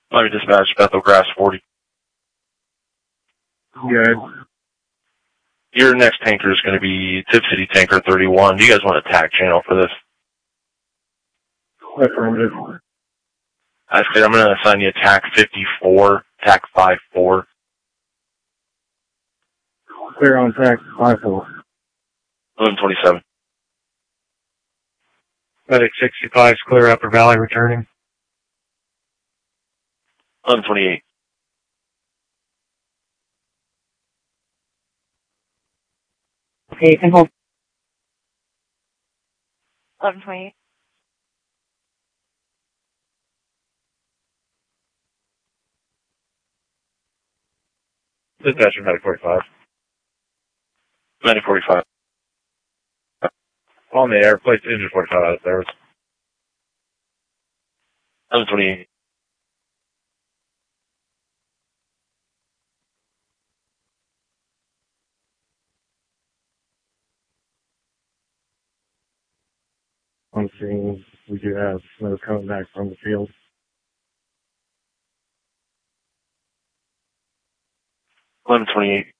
Miami Dispatch, Bethel Grass 40. Good. Your next tanker is going to be Tip City Tanker 31. Do you guys want a TAC channel for this? Affirmative. I said I'm going to assign you TAC 54, TAC 54. Clear on TAC 54. 1127. Medic 65 is clear Upper Valley returning. 1128. Okay, you can hold. 1128. Dispatcher 945. 9045. On the air, place engine 45 out of service. 1128. On scene, we do have snow coming back from the field. 1128.